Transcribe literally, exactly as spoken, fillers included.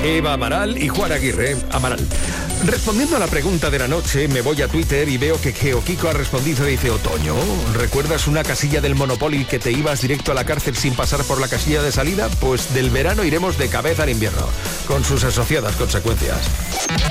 Eva Amaral y Juan Aguirre. Amaral. Respondiendo a la pregunta de la noche, me voy a Twitter y veo que Geokiko ha respondido y dice: Otoño, ¿recuerdas una casilla del Monopoly que te ibas directo a la cárcel sin pasar por la casilla de salida? Pues del verano iremos de cabeza al invierno, con sus asociadas consecuencias.